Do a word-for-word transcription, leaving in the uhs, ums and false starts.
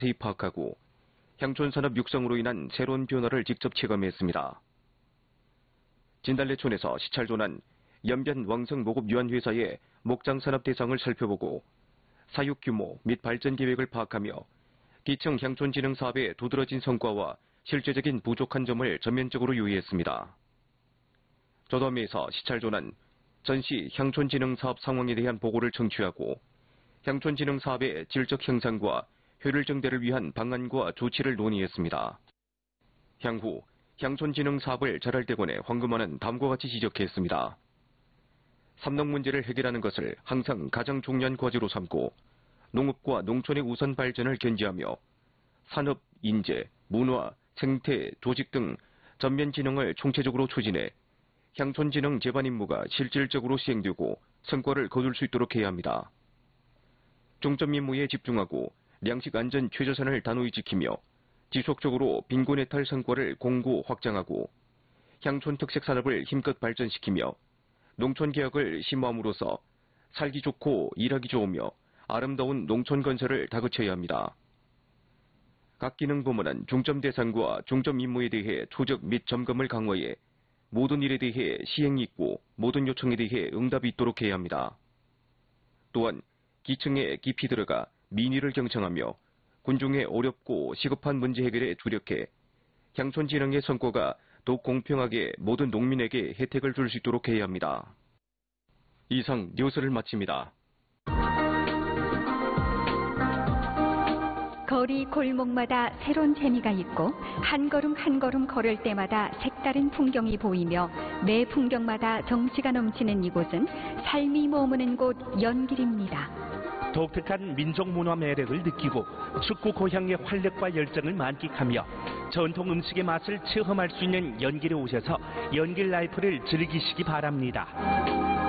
자세히 파악하고 향촌산업 육성으로 인한 새로운 변화를 직접 체감했습니다. 진달래촌에서 시찰조는 연변 왕성 모급 유한 회사의 목장산업 대상을 살펴보고 사육 규모 및 발전 계획을 파악하며 기청 향촌진흥 사업의 두드러진 성과와 실제적인 부족한 점을 전면적으로 요의했습니다. 조덤에서 시찰조는 전시 향촌진흥 사업 상황에 대한 보고를 청취하고 향촌진흥 사업의 질적 향상과 효율 증대를 위한 방안과 조치를 논의했습니다. 향후 향촌진흥 사업을 잘할때권에 황금화는 다음과 같이 지적했습니다. 삼농 문제를 해결하는 것을 항상 가장 중요한 과제로 삼고 농업과 농촌의 우선 발전을 견지하며 산업, 인재, 문화, 생태, 조직 등 전면 진흥을 총체적으로 추진해 향촌진흥 제반 임무가 실질적으로 시행되고 성과를 거둘 수 있도록 해야 합니다. 중점 임무에 집중하고粮식 안전 최저선을 단호히 지키며 지속적으로 빈곤해탈 성과를 공고 확장하고 향촌 특색 산업을 힘껏 발전시키며 농촌 개혁을 심화함으로써 살기 좋고 일하기 좋으며 아름다운 농촌 건설을 다그쳐야 합니다. 각 기능 부문은 중점 대상과 중점 임무에 대해 추적 및 점검을 강화해 모든 일에 대해 시행이 있고 모든 요청에 대해 응답이 있도록 해야 합니다. 또한 기층에 깊이 들어가 민의를 경청하며 군중의 어렵고 시급한 문제 해결에 주력해 향촌 진흥의 성과가 더욱 공평하게 모든 농민에게 혜택을 줄 수 있도록 해야 합니다. 이상 뉴스를 마칩니다. 거리 골목마다 새로운 재미가 있고 한 걸음 한 걸음 걸을 때마다 색다른 풍경이 보이며 매 풍경마다 정취가 넘치는 이곳은 삶이 머무는 곳 연길입니다. 독특한 민족 문화 매력을 느끼고 축구 고향의 활력과 열정을 만끽하며 전통 음식의 맛을 체험할 수 있는 연길에 오셔서 연길 라이프를 즐기시기 바랍니다.